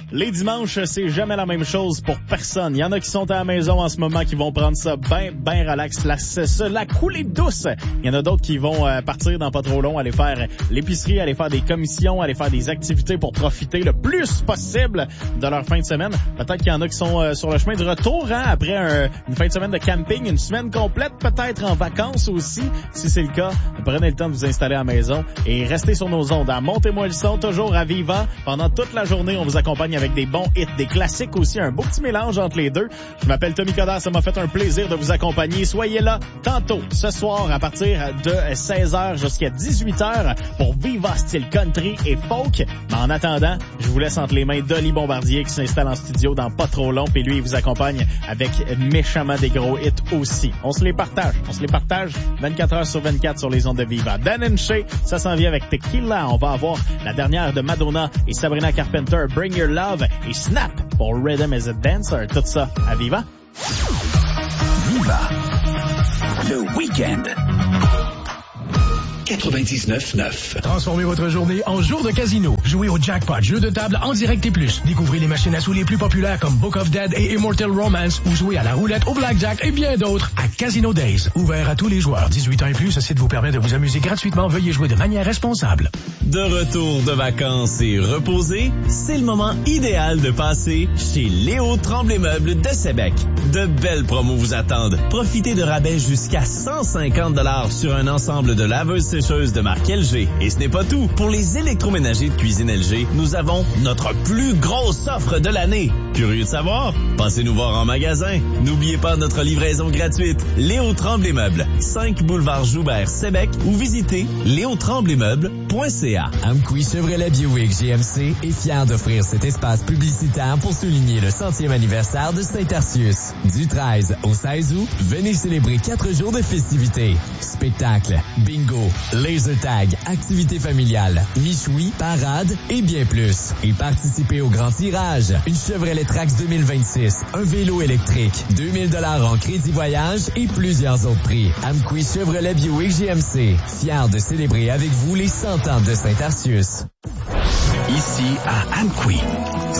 Les dimanches, c'est jamais la même chose pour personne. Il y en a qui sont à la maison en ce moment qui vont prendre ça ben relax, la coulée douce. Il y en a d'autres qui vont partir dans pas trop long, aller faire l'épicerie, aller faire des commissions, aller faire des activités pour profiter le plus possible de leur fin de semaine. Peut-être qu'il y en a qui sont sur le chemin du retour, hein, après une fin de semaine de camping, une semaine complète, peut-être en vacances aussi. Si c'est le cas, prenez le temps de vous installer à la maison et restez sur nos ondes. Montez-moi le son, toujours à Viva. Pendant toute la journée, on vous accompagne avec des bons hits, des classiques aussi, un beau petit mélange entre les deux. Je m'appelle Tommy Coderre, ça m'a fait un plaisir de vous accompagner. Soyez là tantôt, ce soir, à partir de 16h jusqu'à 18h pour Viva style country et folk. Mais en attendant, je vous laisse entre les mains d'Oli Bombardier qui s'installe en studio dans pas trop long, puis lui, il vous accompagne avec méchamment des gros hits aussi. On se les partage 24h/24 sur les ondes de Viva. Dan and Shay, ça s'en vient avec Tequila. On va avoir la dernière de Madonna et Sabrina Carpenter, Bring Your Love, et Snap pour Rhythm is a Dancer. Tout ça à Viva. Viva, le week-end. 99.9. Transformez votre journée en jour de casino. Jouez au jackpot, jeu de table en direct et plus. Découvrez les machines à sous les plus populaires comme Book of Dead et Immortal Romance, ou jouez à la roulette, au blackjack et bien d'autres à Casino Days. Ouvert à tous les joueurs. 18 ans et plus, ce site vous permet de vous amuser gratuitement. Veuillez jouer de manière responsable. De retour de vacances et reposé, c'est le moment idéal de passer chez Léo Tremblay Meubles de Sébec. De belles promos vous attendent. Profitez de rabais jusqu'à 150 $ sur un ensemble de laveuses sécheuse de marque LG. Et ce n'est pas tout. Pour les électroménagers de cuisine LG, nous avons notre plus grosse offre de l'année. Curieux de savoir? Passez nous voir en magasin. N'oubliez pas notre livraison gratuite. Léo Tremblay Meubles, 5 boulevard Joubert, Sébec, ou visitez leotremblaymeubles.ca. Amqui Chevrolet Buick GMC est fier d'offrir cet espace publicitaire pour souligner le 100e anniversaire de Saint-Arcius. Du 13 au 16 août, venez célébrer 4 jours de festivités. Spectacles, bingo, laser tag, activités familiales, michoui, parade et bien plus. Et participez au grand tirage. Une Chevrolet Trax 2026, un vélo électrique, 2000 $ en crédit voyage et plusieurs autres prix. Amqui Chevrolet Buick GMC, fier de célébrer avec vous les 100 ans de Saint-Arcius. Ici à Amqui.